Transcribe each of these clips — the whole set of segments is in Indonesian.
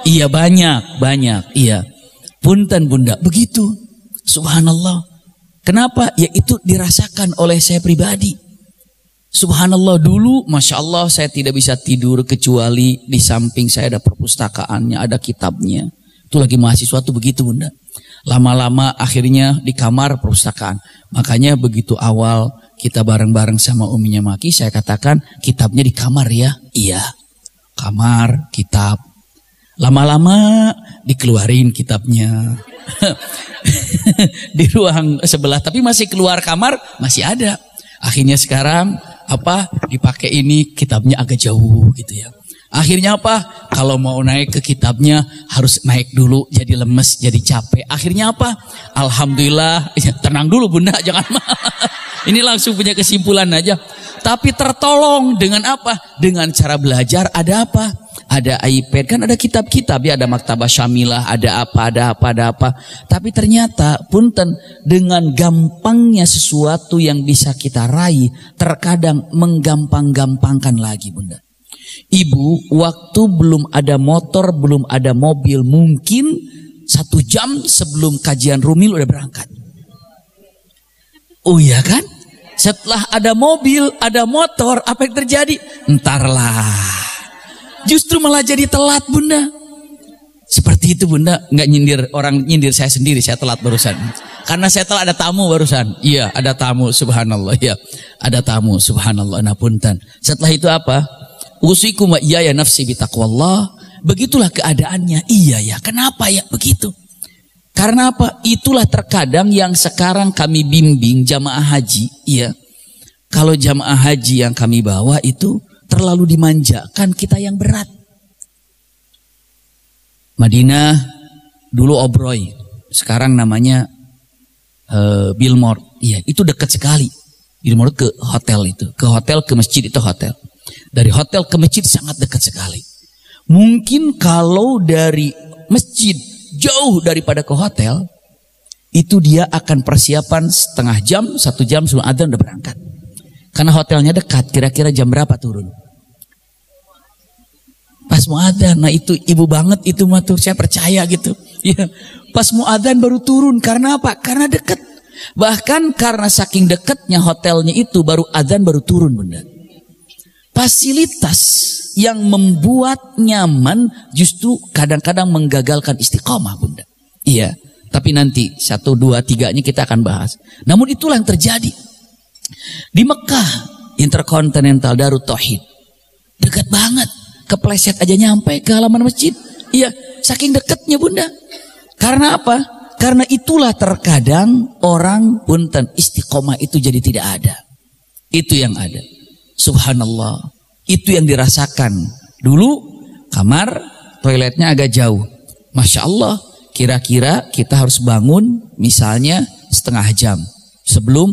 Iya banyak. Iya. Punten bunda, begitu. Subhanallah. Kenapa? Ya itu dirasakan oleh saya pribadi. Subhanallah, dulu Masya Allah saya tidak bisa tidur kecuali di samping saya ada perpustakaannya, ada kitabnya. Itu lagi mahasiswa tuh begitu bunda. Lama-lama akhirnya di kamar perpustakaan. Makanya begitu awal kita bareng-bareng sama uminya Maki, saya katakan kitabnya di kamar ya. Iya, kamar, kitab. Lama-lama dikeluarin kitabnya. Di ruang sebelah, tapi masih keluar kamar, masih ada. Akhirnya sekarang dipakai ini kitabnya agak jauh gitu ya. Akhirnya kalau mau naik ke kitabnya harus naik dulu, jadi lemes, jadi capek. Akhirnya alhamdulillah, tenang dulu bunda, jangan ini langsung punya kesimpulan aja. Tapi tertolong dengan dengan cara belajar. Ada ada iPad, kan ada kitab-kitab ya, ada maktabah syamilah, ada apa. Tapi ternyata punten, dengan gampangnya sesuatu yang bisa kita raih, terkadang menggampang-gampangkan lagi bunda. Ibu, waktu belum ada motor, belum ada mobil, mungkin 1 jam sebelum kajian Rumil udah berangkat. Oh iya kan? Setelah ada mobil, ada motor, apa yang terjadi? Entarlah. Justru malah jadi telat bunda. Seperti itu bunda, nggak nyindir orang, nyindir saya sendiri, saya telat barusan. Karena saya telat, ada tamu barusan. Iya, ada tamu, subhanallah. Iya, ada tamu, subhanallah. Nah punten. Setelah itu usikum wa iyaya nafsi bitaqwallah. Begitulah keadaannya. Iya ya. Kenapa ya begitu? Karena itulah terkadang yang sekarang kami bimbing jamaah haji. Iya. Kalau jamaah haji yang kami bawa itu terlalu dimanjakan kita yang berat. Madinah dulu Obroy, sekarang namanya Bilmore. Iya, itu dekat sekali. Bilmore ke hotel itu, ke masjid itu hotel. Dari hotel ke masjid sangat dekat sekali. Mungkin kalau dari masjid jauh daripada ke hotel, itu dia akan persiapan setengah jam, 1 jam sebelum adzan udah berangkat. Karena hotelnya dekat, kira-kira jam berapa turun? Pas mau adzan. Nah itu ibu banget itu mah tuh, saya percaya gitu. Ya, pas mau adzan baru turun. Karena Karena dekat. Bahkan karena saking dekatnya hotelnya itu, baru adzan baru turun bunda. Fasilitas yang membuat nyaman justru kadang-kadang menggagalkan istiqomah bunda. Iya, tapi nanti 1, 2, 3-nya kita akan bahas. Namun itulah yang terjadi. Di Mekah, Interkontinental Darut Tauhid, dekat banget. Kepleset aja nyampe ke halaman masjid. Iya, saking dekatnya bunda. Karena Karena itulah terkadang orang punten istiqomah itu jadi tidak ada. Itu yang ada. Subhanallah. Itu yang dirasakan. Dulu kamar toiletnya agak jauh. Masya Allah. Kira-kira kita harus bangun misalnya setengah jam. Sebelum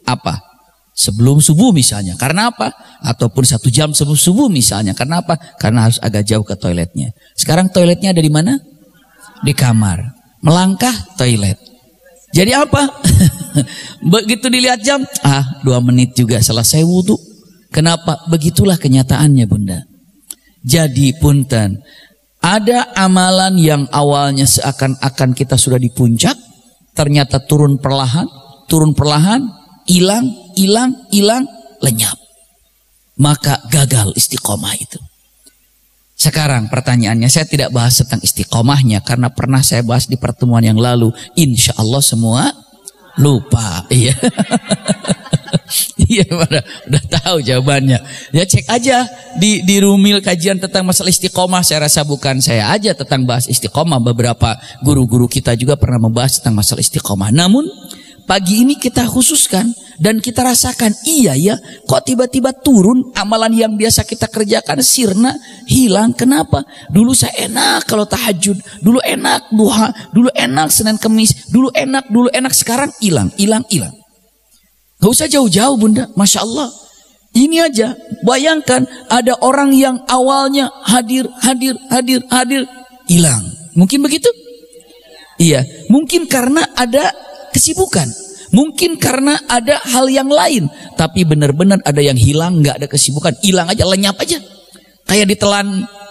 Sebelum subuh misalnya. Karena Ataupun 1 jam sebelum subuh misalnya. Karena Karena harus agak jauh ke toiletnya. Sekarang toiletnya ada di mana? Di kamar. Melangkah toilet. Jadi begitu dilihat jam, 2 menit juga selesai wudhu. Kenapa? Begitulah kenyataannya bunda. Jadi punten, ada amalan yang awalnya seakan-akan kita sudah di puncak, ternyata turun perlahan, hilang, lenyap. Maka gagal istiqomah itu. Sekarang pertanyaannya, saya tidak bahas tentang istiqomahnya karena pernah saya bahas di pertemuan yang lalu. Insya Allah semua lupa. Iya. Iya, udah tahu jawabannya. Ya cek aja di Rumil kajian tentang masalah istiqomah. Saya rasa bukan saya aja tentang bahas istiqomah. Beberapa guru-guru kita juga pernah membahas tentang masalah istiqomah. Namun pagi ini kita khususkan dan kita rasakan, iya ya, kok tiba-tiba turun amalan yang biasa kita kerjakan sirna, hilang. Kenapa? Dulu saya enak kalau tahajud, dulu enak duha, dulu enak Senin Kemis, dulu enak, sekarang hilang. Gak usah jauh-jauh bunda, Masya Allah. Ini aja, bayangkan ada orang yang awalnya hadir, hilang. Mungkin begitu? Iya, mungkin karena ada kesibukan, mungkin karena ada hal yang lain, tapi benar-benar ada yang hilang, nggak ada kesibukan, hilang aja, lenyap aja, kayak ditelan